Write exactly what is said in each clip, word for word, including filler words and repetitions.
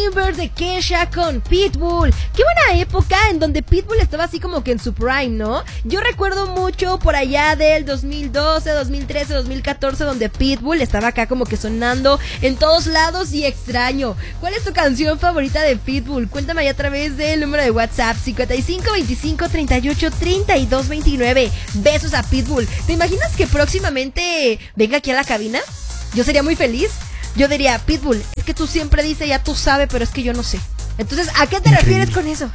Universe de Kesha con Pitbull. Qué buena época en donde Pitbull estaba así como que en su prime, ¿no? Yo recuerdo mucho por allá del dos mil doce, dos mil trece, dos mil catorce, donde Pitbull estaba acá como que sonando en todos lados y extraño. ¿Cuál es tu canción favorita de Pitbull? Cuéntame ahí a través del número de WhatsApp cincuenta y cinco, veinticinco, treinta y ocho, treinta y dos, veintinueve. Besos a Pitbull. ¿Te imaginas que próximamente venga aquí a la cabina? Yo sería muy feliz. Yo diría, Pitbull, es que tú siempre dices, ya tú sabes, pero es que yo no sé. Entonces, ¿a qué te Increíble. refieres con eso?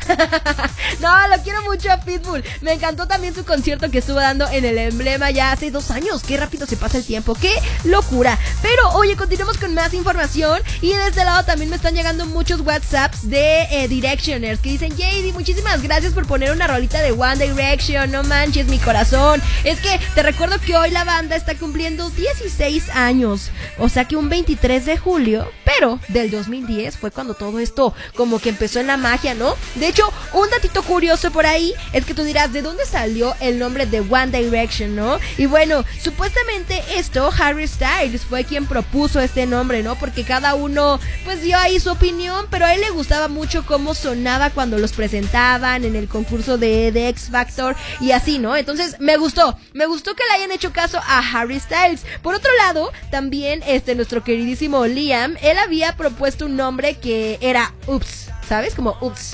No, lo quiero mucho a Pitbull. Me encantó también su concierto que estuvo dando en el Emblema ya hace dos años. Qué rápido se pasa el tiempo, qué locura. Pero, oye, continuamos con más información. Y de este lado también me están llegando muchos WhatsApps de eh, Directioners que dicen, J D, muchísimas gracias por poner una rolita de One Direction. No manches mi corazón. Es que te recuerdo que hoy la banda está cumpliendo dieciséis años. O sea que un veintitrés de julio, pero del dos mil diez fue cuando todo esto como que empezó en la magia, ¿no? De hecho, un datito curioso por ahí es que tú dirás, ¿de dónde salió el nombre de One Direction, no? Y bueno, supuestamente esto, Harry Styles fue quien propuso este nombre, ¿no? Porque cada uno, pues dio ahí su opinión, pero a él le gustaba mucho cómo sonaba cuando los presentaban en el concurso de, de X Factor y así, ¿no? Entonces, me gustó, me gustó que le hayan hecho caso a Harry Styles. Por otro lado, también este, nuestro queridísimo Liam, él había propuesto un nombre que era Oops, ¿sabes? Como Oops.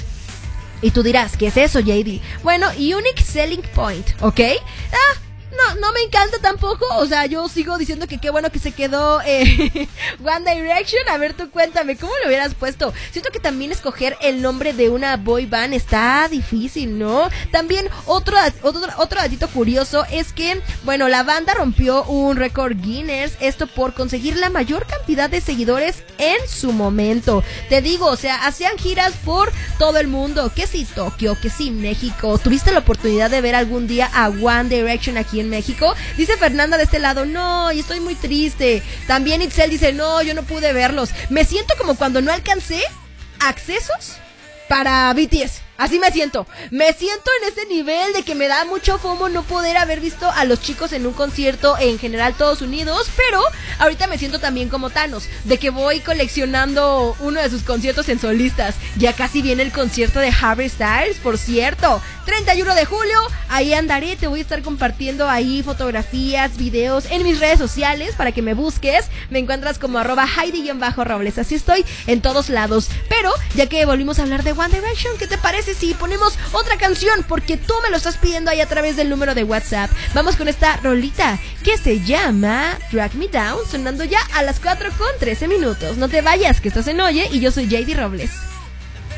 Y tú dirás, ¿qué es eso, J D? Bueno, Unique Selling Point, ¿ok? Ah, no, no me encanta tampoco. O sea, yo sigo diciendo que qué bueno que se quedó eh, One Direction. A ver, tú cuéntame, ¿cómo lo hubieras puesto? Siento que también escoger el nombre de una boy band está difícil, ¿no? También otro, otro, otro datito curioso es que, bueno, la banda rompió un récord Guinness, esto por conseguir la mayor cantidad de seguidores en su momento. Te digo, o sea, hacían giras por todo el mundo, que si Tokio, que si México. ¿Tuviste la oportunidad de ver algún día a One Direction aquí en México? Dice Fernanda de este lado, no, y estoy muy triste. También Itzel dice, no, yo no pude verlos. Me siento como cuando no alcancé accesos para B T S. Así me siento, me siento en ese nivel de que me da mucho fomo no poder haber visto a los chicos en un concierto en general todos unidos, pero ahorita me siento también como Thanos, de que voy coleccionando uno de sus conciertos en solistas. Ya casi viene el concierto de Harry Styles, por cierto, treinta y uno de julio, ahí andaré, te voy a estar compartiendo ahí fotografías, videos en mis redes sociales para que me busques, me encuentras como arroba Heidi-Robles, así estoy en todos lados. Pero ya que volvimos a hablar de One Direction, ¿qué te parece si ponemos otra canción? Porque tú me lo estás pidiendo ahí a través del número de WhatsApp. Vamos con esta rolita que se llama Drag Me Down, sonando ya a las cuatro con trece minutos. No te vayas, que estás en Oye y yo soy J D Robles.